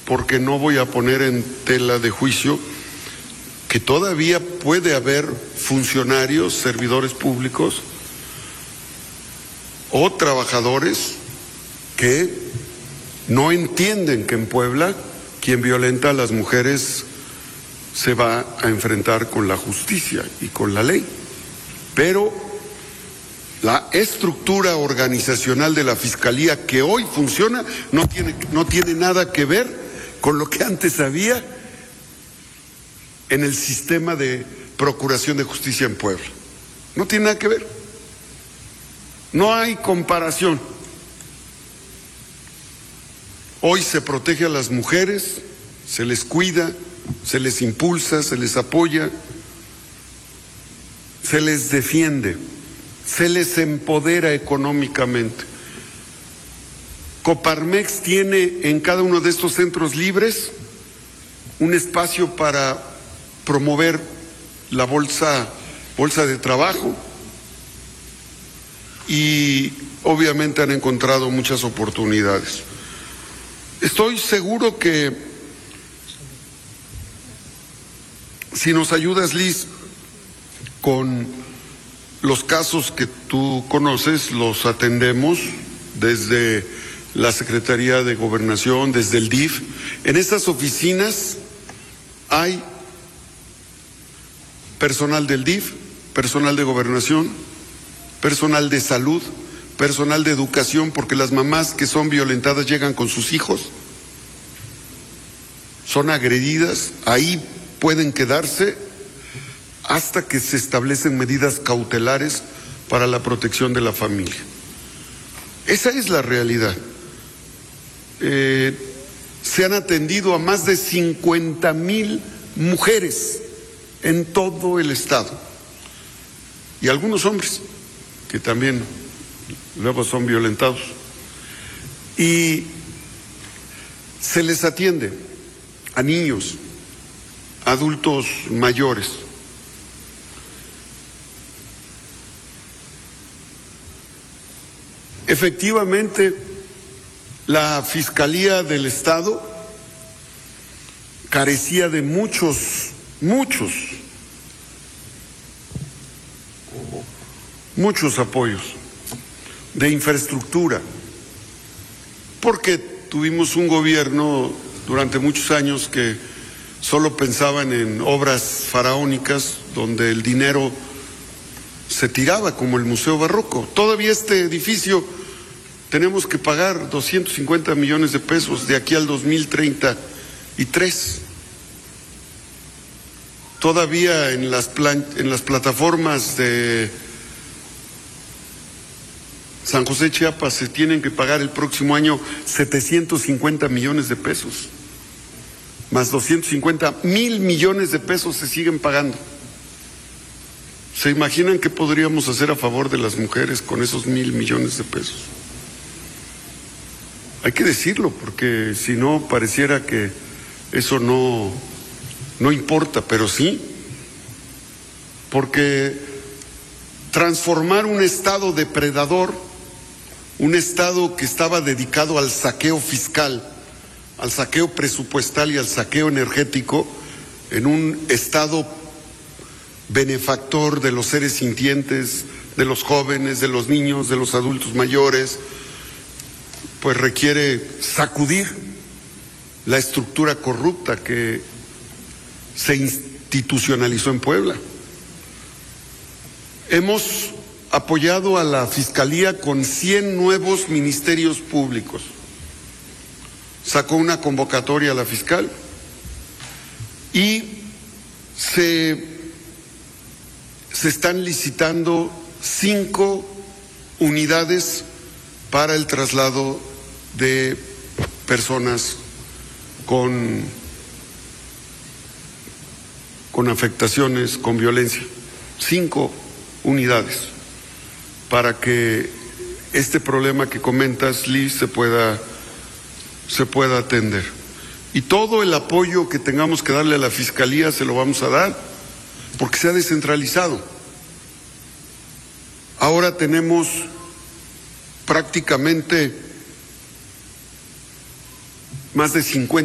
porque no voy a poner en tela de juicio que todavía puede haber funcionarios, servidores públicos o trabajadores que no entienden que en Puebla quien violenta a las mujeres se va a enfrentar con la justicia y con la ley. Pero la estructura organizacional de la Fiscalía que hoy funciona no tiene nada que ver con lo que antes había en el sistema de procuración de justicia en Puebla. No tiene nada que ver. No hay comparación. Hoy se protege a las mujeres, se les cuida, se les impulsa, se les apoya, se les defiende, se les empodera económicamente. Coparmex tiene en cada uno de estos centros libres un espacio para promover la bolsa de trabajo y obviamente han encontrado muchas oportunidades. Estoy seguro que si nos ayudas, Liz, con los casos que tú conoces, los atendemos desde la Secretaría de Gobernación, desde el DIF. En esas oficinas hay personal del DIF, personal de Gobernación, personal de salud, personal de educación, porque las mamás que son violentadas llegan con sus hijos, son agredidas, ahí pueden quedarse hasta que se establecen medidas cautelares para la protección de la familia. Esa es la realidad. Se han atendido a más de 50,000 mujeres en todo el estado y algunos hombres que también luego son violentados, y se les atiende a niños, adultos mayores. Efectivamente, la Fiscalía del Estado carecía de muchos apoyos de infraestructura, porque tuvimos un gobierno durante muchos años que solo pensaban en obras faraónicas donde el dinero se tiraba, como el Museo Barroco. Todavía este edificio tenemos que pagar 250 millones de pesos de aquí al 2033. Todavía en las plataformas de San José, Chiapas, se tienen que pagar el próximo año 750 millones de pesos, más 250,000 millones de pesos se siguen pagando. ¿Se imaginan qué podríamos hacer a favor de las mujeres con esos 1,000 millones de pesos? Hay que decirlo, porque si no pareciera que eso no importa, pero sí, porque transformar un estado depredador, un estado que estaba dedicado al saqueo fiscal, al saqueo presupuestal y al saqueo energético, en un estado benefactor de los seres sintientes, de los jóvenes, de los niños, de los adultos mayores, pues requiere sacudir la estructura corrupta que se institucionalizó en Puebla. Hemos apoyado a la Fiscalía con 100 nuevos ministerios públicos. Sacó una convocatoria a la fiscal y se están licitando 5 unidades para el traslado de personas con afectaciones, con violencia. 5 unidades para que este problema que comentas, Liz, se pueda atender. Y todo el apoyo que tengamos que darle a la Fiscalía se lo vamos a dar, porque se ha descentralizado. Ahora tenemos prácticamente más de 50